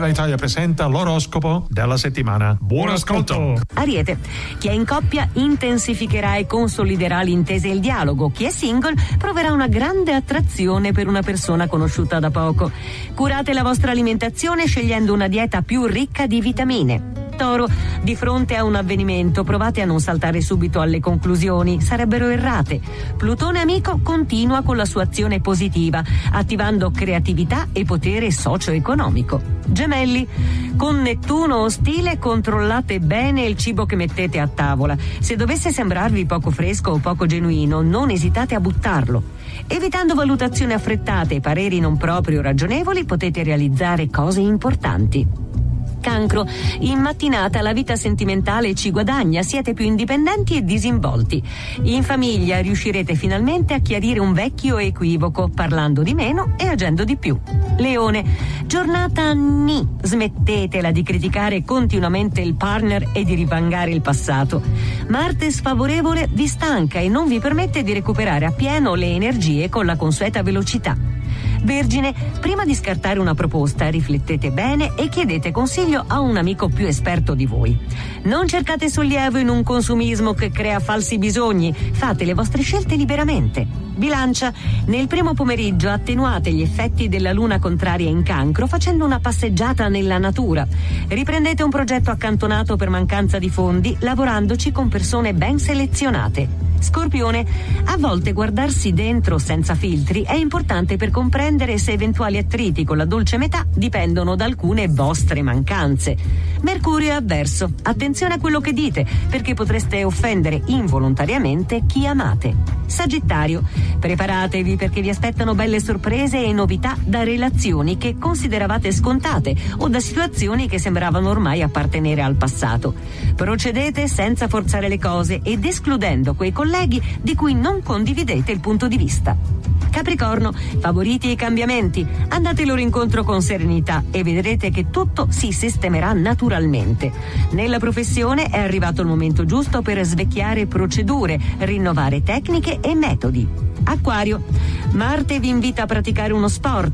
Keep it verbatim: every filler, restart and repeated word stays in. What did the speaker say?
Viva Italia presenta l'oroscopo della settimana. Buon ascolto! Ariete, chi è in coppia intensificherà e consoliderà l'intesa e il dialogo. Chi è single proverà una grande attrazione per una persona conosciuta da poco. Curate la vostra alimentazione scegliendo una dieta più ricca di vitamine. Toro, di fronte a un avvenimento provate a non saltare subito alle conclusioni, sarebbero errate. Plutone amico continua con la sua azione positiva, attivando creatività e potere socio-economico. Gemelli, con Nettuno ostile controllate bene il cibo che mettete a tavola. Se dovesse sembrarvi poco fresco o poco genuino, non esitate a buttarlo. Evitando valutazioni affrettate e pareri non proprio ragionevoli, potete realizzare cose importanti. Cancro, in mattinata la vita sentimentale ci guadagna, siete più indipendenti e disinvolti. In famiglia riuscirete finalmente a chiarire un vecchio equivoco, parlando di meno e agendo di più. Leone, giornata ni, smettetela di criticare continuamente il partner e di rivangare il passato. Marte sfavorevole vi stanca e non vi permette di recuperare appieno le energie con la consueta velocità. Vergine, prima di scartare una proposta riflettete bene e chiedete consiglio a un amico più esperto di voi. Non cercate sollievo in un consumismo che crea falsi bisogni, fate le vostre scelte liberamente. Bilancia, nel primo pomeriggio attenuate gli effetti della luna contraria in Cancro facendo una passeggiata nella natura. Riprendete un progetto accantonato per mancanza di fondi, lavorandoci con persone ben selezionate. Scorpione, a volte guardarsi dentro senza filtri è importante per comprendere se eventuali attriti con la dolce metà dipendono da alcune vostre mancanze. Mercurio è avverso, attenzione a quello che dite, perché potreste offendere involontariamente chi amate. Sagittario, preparatevi perché vi aspettano belle sorprese e novità da relazioni che consideravate scontate o da situazioni che sembravano ormai appartenere al passato. Procedete senza forzare le cose ed escludendo quei colleghi di cui non condividete il punto di vista. Capricorno, favorite i cambiamenti, andate loro incontro con serenità e vedrete che tutto si sistemerà naturalmente. Nella professione è arrivato il momento giusto per svecchiare procedure, rinnovare tecniche e metodi. Acquario, Marte vi invita a praticare uno sport